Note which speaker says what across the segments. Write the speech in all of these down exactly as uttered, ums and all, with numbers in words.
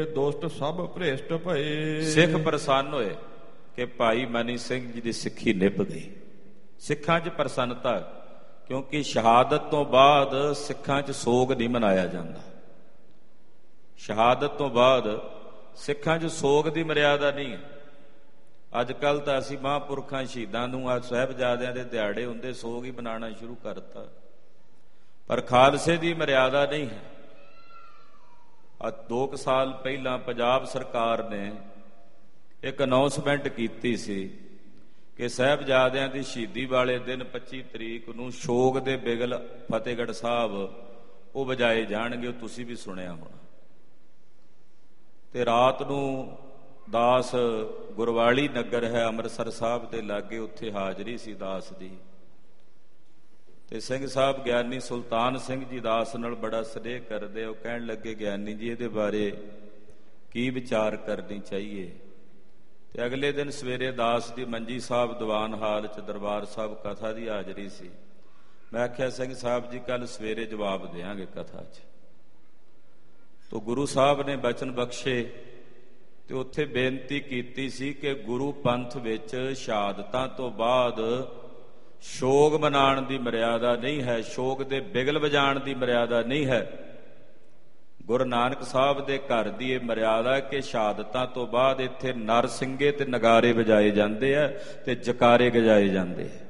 Speaker 1: ਦੁਸ਼ਟ ਸਭ ਭ੍ਰਿਸ਼ਟ ਭਏ।
Speaker 2: ਸਿੱਖ ਪ੍ਰਸੰਨ ਹੋਏ ਕਿ ਭਾਈ ਮਨੀ ਸਿੰਘ ਜੀ ਦੀ ਸਿੱਖੀ ਨਿਭ ਗਈ। ਸਿੱਖਾਂ 'ਚ ਪ੍ਰਸੰਨਤਾ, ਕਿਉਂਕਿ ਸ਼ਹਾਦਤ ਤੋਂ ਬਾਅਦ ਸਿੱਖਾਂ 'ਚ ਸੋਗ ਨਹੀਂ ਮਨਾਇਆ ਜਾਂਦਾ। ਸ਼ਹਾਦਤ ਤੋਂ ਬਾਅਦ ਸਿੱਖਾਂ 'ਚ ਸੋਗ ਦੀ ਮਰਿਆਦਾ ਨਹੀਂ ਹੈ। ਅੱਜ ਕੱਲ੍ਹ ਤਾਂ ਅਸੀਂ ਮਹਾਂਪੁਰਖਾਂ ਸ਼ਹੀਦਾਂ ਨੂੰ, ਅੱਜ ਸਾਹਿਬਜ਼ਾਦਿਆਂ ਦੇ ਦਿਹਾੜੇ ਹੁੰਦੇ, ਸੋਗ ਹੀ ਮਨਾਉਣਾ ਸ਼ੁਰੂ ਕਰਤਾ। ਪਰ ਖਾਲਸੇ ਦੀ ਮਰਿਆਦਾ ਨਹੀਂ ਹੈ। ਅੱਜ ਦੋ ਕੁ ਸਾਲ ਪਹਿਲਾਂ ਪੰਜਾਬ ਸਰਕਾਰ ਨੇ ਇੱਕ ਅਨਾਊਂਸਮੈਂਟ ਕੀਤੀ ਸੀ ਕਿ ਸਾਹਿਬਜ਼ਾਦਿਆਂ ਦੀ ਸ਼ਹੀਦੀ ਵਾਲੇ ਦਿਨ ਪੱਚੀ ਤਰੀਕ ਨੂੰ ਸ਼ੋਕ ਦੇ ਬਿਗਲ ਫਤਿਹਗੜ੍ਹ ਸਾਹਿਬ ਉਹ ਵਜਾਏ ਜਾਣਗੇ। ਉਹ ਤੁਸੀਂ ਵੀ ਸੁਣਿਆ ਹੋਣਾ। ਤੇ ਰਾਤ ਨੂੰ ਦਾਸ ਗੁਰਵਾਲੀ ਨਗਰ ਹੈ ਅੰਮ੍ਰਿਤਸਰ ਸਾਹਿਬ ਦੇ ਲਾਗੇ, ਉੱਥੇ ਹਾਜ਼ਰੀ ਸੀ ਦਾਸ ਦੀ। ਤੇ ਸਿੰਘ ਸਾਹਿਬ ਗਿਆਨੀ ਸੁਲਤਾਨ ਸਿੰਘ ਜੀ ਦਾਸ ਨਾਲ ਬੜਾ ਸਨੇਹ ਕਰਦੇ। ਉਹ ਕਹਿਣ ਲੱਗੇ, ਗਿਆਨੀ ਜੀ ਇਹਦੇ ਬਾਰੇ ਕੀ ਵਿਚਾਰ ਕਰਨੀ ਚਾਹੀਏ। ਤੇ ਅਗਲੇ ਦਿਨ ਸਵੇਰੇ ਦਾਸ ਦੀ ਮੰਜੀ ਸਾਹਿਬ ਦੀਵਾਨ ਹਾਲ 'ਚ ਦਰਬਾਰ ਸਾਹਿਬ ਕਥਾ ਦੀ ਹਾਜ਼ਰੀ ਸੀ। ਮੈਂ ਆਖਿਆ, ਸਿੰਘ ਸਾਹਿਬ ਜੀ ਕੱਲ ਸਵੇਰੇ ਜਵਾਬ ਦਿਆਂਗੇ ਕਥਾ 'ਚ। ਤੋ ਗੁਰੂ ਸਾਹਿਬ ਨੇ ਬਚਨ ਬਖਸ਼ੇ ਤੇ ਉੱਥੇ ਬੇਨਤੀ ਕੀਤੀ ਸੀ ਕਿ ਗੁਰੂ ਪੰਥ ਵਿੱਚ ਸ਼ਹਾਦਤਾਂ ਤੋਂ ਬਾਅਦ ਸ਼ੋਕ ਮਨਾਉਣ ਦੀ ਮਰਿਆਦਾ ਨਹੀਂ ਹੈ, ਸ਼ੋਕ ਦੇ ਬਿਗਲ ਵਜਾਉਣ ਦੀ ਮਰਿਆਦਾ ਨਹੀਂ ਹੈ। ਗੁਰੂ ਨਾਨਕ ਸਾਹਿਬ ਦੇ ਘਰ ਦੀ ਇਹ ਮਰਿਆਦਾ ਕਿ ਸ਼ਹਾਦਤਾਂ ਤੋਂ ਬਾਅਦ ਇੱਥੇ ਨਰਸਿੰਗੇ ਤੇ ਨਗਾਰੇ ਵਜਾਏ ਜਾਂਦੇ ਆ ਤੇ ਜਕਾਰੇ ਗਜਾਏ ਜਾਂਦੇ ਆ।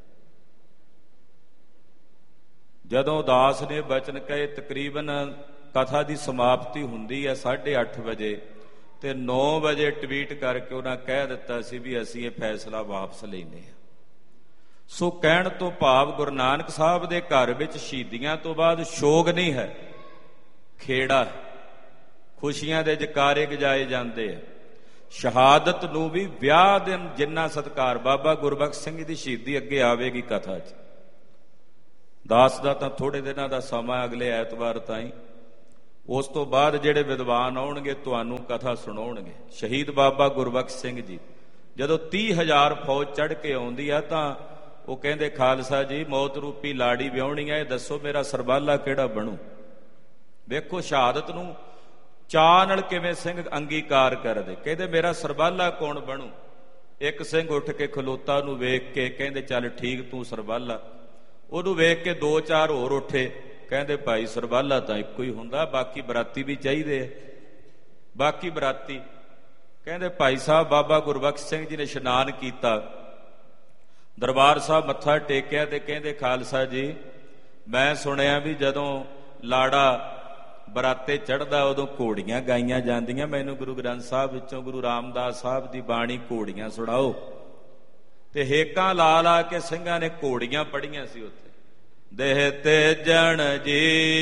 Speaker 2: ਜਦੋਂ ਦਾਸ ਨੇ ਬਚਨ ਕਹੇ, ਤਕਰੀਬਨ ਕਥਾ ਦੀ ਸਮਾਪਤੀ ਹੁੰਦੀ ਹੈ ਸਾਢੇ ਅੱਠ ਵਜੇ, ਤੇ ਨੌ ਵਜੇ ਟਵੀਟ ਕਰਕੇ ਉਹਨਾਂ ਕਹਿ ਦਿੱਤਾ ਸੀ ਵੀ ਅਸੀਂ ਇਹ ਫੈਸਲਾ ਵਾਪਸ ਲੈਂਦੇ ਹਾਂ। ਸੋ ਕਹਿਣ ਤੋਂ ਭਾਵ ਗੁਰੂ ਨਾਨਕ ਸਾਹਿਬ ਦੇ ਘਰ ਵਿੱਚ ਸ਼ਹੀਦੀਆਂ ਤੋਂ ਬਾਅਦ ਸ਼ੋਕ ਨਹੀਂ ਹੈ, ਖੇੜਾ ਹੈ। ਖੁਸ਼ੀਆਂ ਦੇ ਜਕਾਰੇ ਗਜਾਏ ਜਾਂਦੇ ਆ। ਸ਼ਹਾਦਤ ਨੂੰ ਵੀ ਵਿਆਹ ਦੇ ਜਿੰਨਾ ਸਤਿਕਾਰ, ਬਾਬਾ ਗੁਰਬਖਸ਼ ਸਿੰਘ ਦੀ ਸ਼ਹੀਦੀ ਅੱਗੇ ਆਵੇਗੀ ਕਥਾ 'ਚ। ਦਾਸ ਦਾ ਤਾਂ ਥੋੜੇ ਦਿਨਾਂ ਦਾ ਸਮਾਂ, ਅਗਲੇ ਐਤਵਾਰ ਤਾਈਂ। ਉਸ ਤੋਂ ਬਾਅਦ ਜਿਹੜੇ ਵਿਦਵਾਨ ਆਉਣਗੇ ਤੁਹਾਨੂੰ ਕਥਾ ਸੁਣਾਉਣਗੇ। ਸ਼ਹੀਦ ਬਾਬਾ ਗੁਰਬਖਸ਼ ਸਿੰਘ ਜੀ ਜਦੋਂ ਤੀਹ ਹਜ਼ਾਰ ਫੌਜ ਚੜ੍ਹ ਕੇ ਆਉਂਦੀ ਆ ਤਾਂ ਉਹ ਕਹਿੰਦੇ, ਖਾਲਸਾ ਜੀ ਮੌਤ ਰੂਪੀ ਲਾੜੀ ਵਿਆਹੁਣੀ ਆ, ਇਹ ਦੱਸੋ ਮੇਰਾ ਸਰਬਾਲਾ ਕਿਹੜਾ ਬਣੂ। ਵੇਖੋ ਸ਼ਹਾਦਤ ਨੂੰ ਚਾਅ ਨਾਲ ਕਿਵੇਂ ਸਿੰਘ ਅੰਗੀਕਾਰ ਕਰਦੇ। ਕਹਿੰਦੇ ਮੇਰਾ ਸਰਬਾਲਾ ਕੌਣ ਬਣੂ। ਇੱਕ ਸਿੰਘ ਉੱਠ ਕੇ ਖਲੋਤਾ, ਨੂੰ ਵੇਖ ਕੇ ਕਹਿੰਦੇ ਚੱਲ ਠੀਕ ਤੂੰ ਸਰਬਾਲਾ। ਉਹਨੂੰ ਵੇਖ ਕੇ ਦੋ ਚਾਰ ਹੋਰ ਉੱਠੇ, ਕਹਿੰਦੇ ਭਾਈ ਸਰਬਾਲਾ ਤਾਂ ਇੱਕੋ ਹੀ ਹੁੰਦਾ, ਬਾਕੀ ਬਰਾਤੀ ਵੀ ਚਾਹੀਦੇ ਆ। ਬਾਕੀ ਬਰਾਤੀ ਕਹਿੰਦੇ ਭਾਈ ਸਾਹਿਬ ਬਾਬਾ ਗੁਰਬਖਸ਼ ਸਿੰਘ ਜੀ ਨੇ ਇਸ਼ਨਾਨ ਕੀਤਾ, ਦਰਬਾਰ ਸਾਹਿਬ ਮੱਥਾ ਟੇਕਿਆ ਤੇ ਕਹਿੰਦੇ, ਖਾਲਸਾ ਜੀ ਮੈਂ ਸੁਣਿਆ ਵੀ ਜਦੋਂ ਲਾੜਾ ਬਰਾਤੇ ਚੜ੍ਹਦਾ ਉਦੋਂ ਘੋੜੀਆਂ ਗਾਈਆਂ ਜਾਂਦੀਆਂ। ਮੈਨੂੰ ਗੁਰੂ ਗ੍ਰੰਥ ਸਾਹਿਬ ਵਿੱਚੋਂ ਗੁਰੂ ਰਾਮਦਾਸ ਸਾਹਿਬ ਦੀ ਬਾਣੀ ਘੋੜੀਆਂ ਸੁਣਾਓ। ਤੇ ਹੇਕਾਂ ਲਾ ਲਾ ਕੇ ਸਿੰਘਾਂ ਨੇ ਘੋੜੀਆਂ ਪੜ੍ਹੀਆਂ ਸੀ ਉੱਥੇ। ਦੇਹ ਤੇਜਣ ਜੀ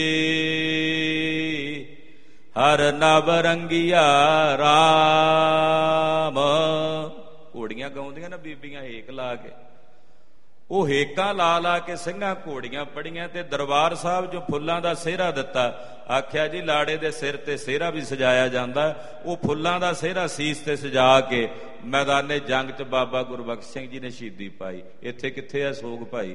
Speaker 2: ਹਰ ਨਵ ਰੰਗੀਆ ਰਾਮ। ਘੋੜੀਆਂ ਗਾਉਂਦੀਆਂ ਨਾ ਬੀਬੀਆਂ ਹੇਕ ਲਾ ਕੇ। ਉਹ ਹੇਕਾਂ ਲਾ ਲਾ ਕੇ ਸਿੰਘਾਂ ਘੋੜੀਆਂ ਪੜੀਆਂ ਤੇ ਦਰਬਾਰ ਸਾਹਿਬ ਜੋ ਫੁੱਲਾਂ ਦਾ ਸਿਹਰਾ ਦਿੱਤਾ। ਆਖਿਆ ਜੀ ਲਾੜੇ ਦੇ ਸਿਰ ਤੇ ਸਿਹਰਾ ਵੀ ਸਜਾਇਆ ਜਾਂਦਾ। ਉਹ ਫੁੱਲਾਂ ਦਾ ਸਿਹਰਾ ਸੀਸ ਤੇ ਸਜਾ ਕੇ ਮੈਦਾਨੇ ਜੰਗ 'ਚ ਬਾਬਾ ਗੁਰਬਖਸ਼ ਸਿੰਘ ਜੀ ਨੇ ਸ਼ਹੀਦੀ ਪਾਈ। ਇੱਥੇ ਕਿੱਥੇ ਹੈ ਸੋਗ ਭਾਈ।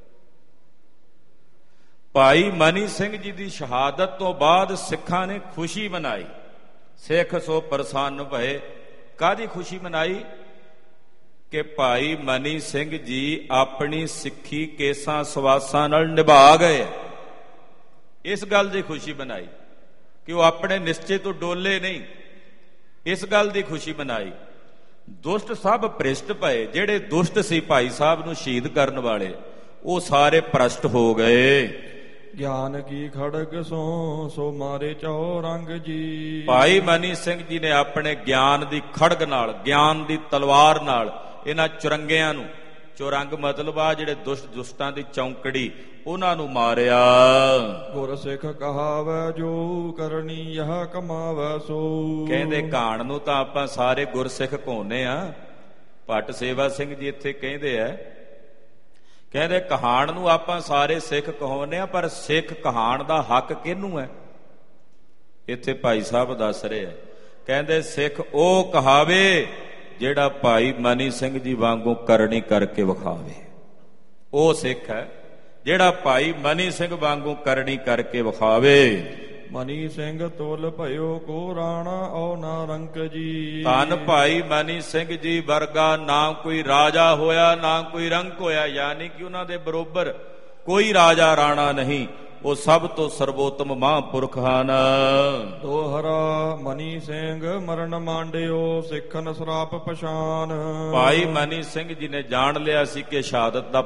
Speaker 2: ਭਾਈ ਮਨੀ ਸਿੰਘ ਜੀ ਦੀ ਸ਼ਹਾਦਤ ਤੋਂ ਬਾਅਦ ਸਿੱਖਾਂ ਨੇ ਖੁਸ਼ੀ ਮਨਾਈ। ਸਿੱਖ ਸੋ ਪ੍ਰਸੰਨ ਭਏ। ਕਾਹਦੀ ਖੁਸ਼ੀ ਮਨਾਈ ਕਿ ਭਾਈ ਮਨੀ ਸਿੰਘ ਜੀ ਆਪਣੀ ਸਿੱਖੀ ਕੇਸਾਂ ਸਵਾਸਾਂ ਨਾਲ ਨਿਭਾ ਗਏ। ਇਸ ਗੱਲ ਦੀ ਖੁਸ਼ੀ ਮਨਾਈ ਕਿ ਉਹ ਆਪਣੇ ਨਿਸ਼ਚੇ ਤੋਂ ਡੋਲੇ ਨਹੀਂ। ਇਸ ਗੱਲ ਦੀ ਖੁਸ਼ੀ ਮਨਾਈ। ਦੁਸ਼ਟ ਸਭ ਭ੍ਰਿਸ਼ਟ ਭਏ। ਜਿਹੜੇ ਦੁਸ਼ਟ ਸੀ ਭਾਈ ਸਾਹਿਬ ਨੂੰ ਸ਼ਹੀਦ ਕਰਨ ਵਾਲੇ, ਉਹ ਸਾਰੇ ਭ੍ਰਸ਼ਟ ਹੋ ਗਏ।
Speaker 1: ਗਿਆਨ ਕੀ ਖੜਗ ਸੋ ਸੋ ਮਾਰੇ ਚੌ ਰੰਗ ਜੀ।
Speaker 2: ਭਾਈ ਮਨੀ ਸਿੰਘ ਜੀ ਨੇ ਆਪਣੇ ਗਿਆਨ ਦੀ ਖੜਗ ਨਾਲ, ਗਿਆਨ ਦੀ ਤਲਵਾਰ ਨਾਲ ਇਹਨਾਂ ਚੁਰੰਗਿਆਂ ਨੂੰ, ਚੁਰੰਗ ਮਤਲਬ ਆ ਜਿਹੜੇ ਦੁਸ਼ਟ ਦੁਸ਼ਟਾਂ ਦੀ ਚੌਂਕੜੀ, ਉਹਨਾਂ ਨੂੰ ਮਾਰਿਆ।
Speaker 1: ਗੁਰ ਸਿੱਖ ਕਹਾਵੈ ਜੋ ਕਰਨੀ ਯਹ ਕਮਾਵੈ ਸੋ।
Speaker 2: ਕਹਿੰਦੇ ਘਾਣ ਨੂੰ ਤਾਂ ਆਪਾਂ ਸਾਰੇ ਗੁਰਸਿੱਖ ਕਹਾਉਂਦੇ ਆ। ਭੱਟ ਸੇਵਾ ਸਿੰਘ ਜੀ ਇੱਥੇ ਕਹਿੰਦੇ ਆ, ਕਹਿੰਦੇ ਕਹਾਣ ਨੂੰ ਆਪਾਂ ਸਾਰੇ ਸਿੱਖ ਕਹਾਉਂਦੇ ਆ, ਪਰ ਸਿੱਖ ਕਹਾਣ ਦਾ ਹੱਕ ਕਿਹਨੂੰ ਹੈ। ਇੱਥੇ ਭਾਈ ਸਾਹਿਬ ਦੱਸ ਰਹੇ ਆ, ਕਹਿੰਦੇ ਸਿੱਖ ਉਹ ਕਹਾਵੇ ਜਿਹੜਾ ਭਾਈ ਮਨੀ ਸਿੰਘ ਜੀ ਵਾਂਗੂ ਕਰਨੀ ਕਰਕੇ ਵਿਖਾਵੇ। ਉਹ ਸਿੱਖ ਹੈ ਜਿਹੜਾ ਭਾਈ ਮਨੀ ਸਿੰਘ ਵਾਂਗੂ ਕਰਨੀ ਕਰਕੇ ਵਿਖਾਵੇ।
Speaker 1: ਮਨੀ ਸਿੰਘ ਤੁਲ ਭਇਓ ਕੋ ਰਾਣਾ ਓ ਨਾ ਰੰਕ ਜੀ।
Speaker 2: ਧੰਨ ਭਾਈ ਮਨੀ ਸਿੰਘ ਜੀ ਵਰਗਾ ਨਾ ਕੋਈ ਰਾਜਾ ਹੋਇਆ ਨਾ ਕੋਈ ਰੰਕ ਹੋਇਆ, ਯਾਨੀ ਕਿ ਉਹਨਾਂ ਦੇ ਬਰੋਬਰ ਕੋਈ ਰਾਜਾ ਰਾਣਾ ਨਹੀਂ, ਉਹ ਸਭ ਤੋਂ ਸਰਵੋਤਮ ਮਹਾਂਪੁਰਖ ਹਨ।
Speaker 1: ਦੋਹਰਾ ਮਨੀ ਸਿੰਘ ਮਰਨ ਮਾਂਡਿਓ ਸਿੱਖਨ ਸਰਾਪ ਪਛਾਨ।
Speaker 2: ਭਾਈ ਮਨੀ ਸਿੰਘ ਜੀ ਨੇ ਜਾਣ ਲਿਆ ਸੀ ਕਿ ਸ਼ਹਾਦਤ ਦਾ